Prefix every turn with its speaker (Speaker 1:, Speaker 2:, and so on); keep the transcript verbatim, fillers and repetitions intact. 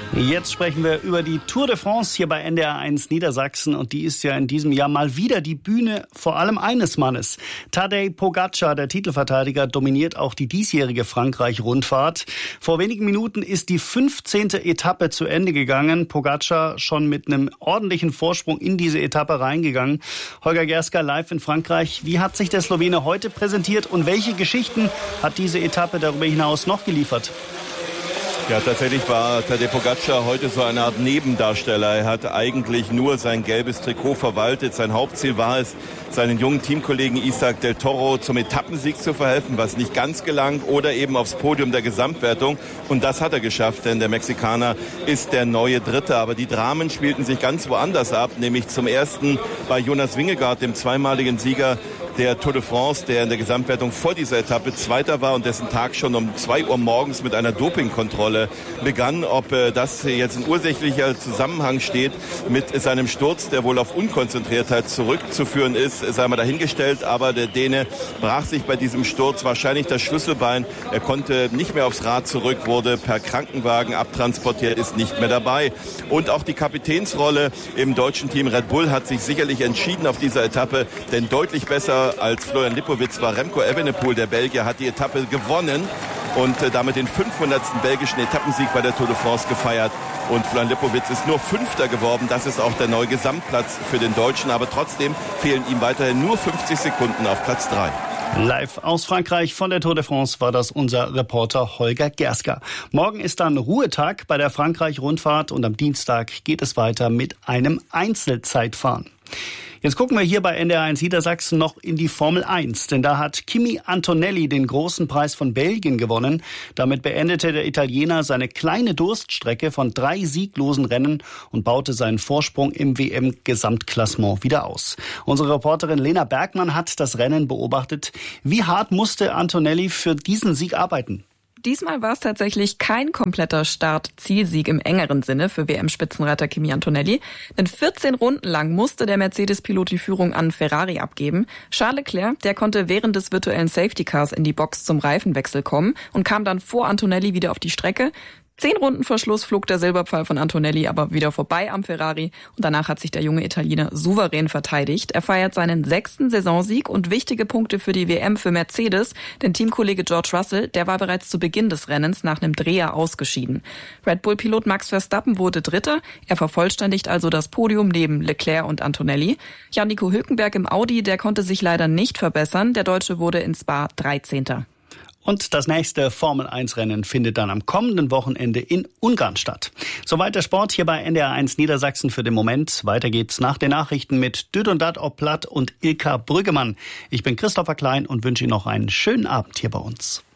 Speaker 1: Jetzt sprechen wir über die Tour de France hier bei N D R eins Niedersachsen und die ist ja in diesem Jahr mal wieder die Bühne vor allem eines Mannes. Tadej Pogačar, der Titelverteidiger, dominiert auch die diesjährige Frankreich-Rundfahrt. Vor wenigen Minuten ist die fünfzehnte Etappe zu Ende gegangen. Pogačar schon mit einem ordentlichen Vorsprung in diese Etappe reingegangen. Holger Gerska live in Frankreich. Wie hat sich der Slowene heute präsentiert und welche Geschichten hat diese Etappe darüber hinaus noch geliefert?
Speaker 2: Ja, tatsächlich war Tadej Pogačar heute so eine Art Nebendarsteller. Er hat eigentlich nur sein gelbes Trikot verwaltet. Sein Hauptziel war es, seinen jungen Teamkollegen Isaac del Toro zum Etappensieg zu verhelfen, was nicht ganz gelang, oder eben aufs Podium der Gesamtwertung. Und das hat er geschafft, denn der Mexikaner ist der neue Dritte. Aber die Dramen spielten sich ganz woanders ab, nämlich zum ersten bei Jonas Vingegaard, dem zweimaligen Sieger der Tour de France, der in der Gesamtwertung vor dieser Etappe Zweiter war und dessen Tag schon um zwei Uhr morgens mit einer Dopingkontrolle begann. Ob das jetzt in ursächlicher Zusammenhang steht mit seinem Sturz, der wohl auf Unkonzentriertheit zurückzuführen ist, sei mal dahingestellt. Aber der Däne brach sich bei diesem Sturz wahrscheinlich das Schlüsselbein. Er konnte nicht mehr aufs Rad zurück, wurde per Krankenwagen abtransportiert, ist nicht mehr dabei. Und auch die Kapitänsrolle im deutschen Team Red Bull hat sich sicherlich entschieden auf dieser Etappe, denn deutlich besser als Florian Lipowitz war Remco Evenepoel. Der Belgier hat die Etappe gewonnen und damit den fünfhundertsten belgischen Etappensieg bei der Tour de France gefeiert. Und Florian Lipowitz ist nur Fünfter geworden. Das ist auch der neue Gesamtplatz für den Deutschen. Aber trotzdem fehlen ihm weiterhin nur fünfzig Sekunden auf Platz drei.
Speaker 1: Live aus Frankreich von der Tour de France war das unser Reporter Holger Gerska. Morgen ist dann Ruhetag bei der Frankreich-Rundfahrt und am Dienstag geht es weiter mit einem Einzelzeitfahren. Jetzt gucken wir hier bei N D R eins Niedersachsen noch in die Formel eins, denn da hat Kimi Antonelli den großen Preis von Belgien gewonnen. Damit beendete der Italiener seine kleine Durststrecke von drei sieglosen Rennen und baute seinen Vorsprung im W M-Gesamtklassement wieder aus. Unsere Reporterin Lena Bergmann hat das Rennen beobachtet. Wie hart musste Antonelli für diesen Sieg arbeiten?
Speaker 3: Diesmal war es tatsächlich kein kompletter Start-Zielsieg im engeren Sinne für W M-Spitzenreiter Kimi Antonelli. Denn vierzehn Runden lang musste der Mercedes-Pilot die Führung an Ferrari abgeben. Charles Leclerc, der konnte während des virtuellen Safety Cars in die Box zum Reifenwechsel kommen und kam dann vor Antonelli wieder auf die Strecke. Zehn Runden vor Schluss flog der Silberpfeil von Antonelli aber wieder vorbei am Ferrari und danach hat sich der junge Italiener souverän verteidigt. Er feiert seinen sechsten Saisonsieg und wichtige Punkte für die W M für Mercedes, denn Teamkollege George Russell, der war bereits zu Beginn des Rennens nach einem Dreher ausgeschieden. Red Bull-Pilot Max Verstappen wurde Dritter, er vervollständigt also das Podium neben Leclerc und Antonelli. Ja, Nico Hülkenberg im Audi, der konnte sich leider nicht verbessern, der Deutsche wurde in Spa dreizehnter
Speaker 1: Und das nächste Formel eins Rennen findet dann am kommenden Wochenende in Ungarn statt. Soweit der Sport hier bei N D R eins Niedersachsen für den Moment. Weiter geht's nach den Nachrichten mit Düt und Dat ob Platt und Ilka Brüggemann. Ich bin Christopher Klein und wünsche Ihnen noch einen schönen Abend hier bei uns.